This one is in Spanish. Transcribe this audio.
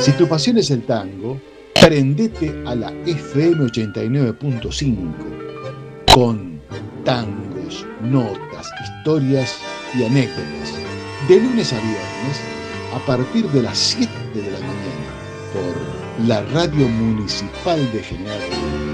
Si tu pasión es el tango, prendete a la FM 89.5 con tangos, notas, historias y anécdotas. De lunes a viernes, a partir de las 7 de la mañana, por la Radio Municipal de General Pico.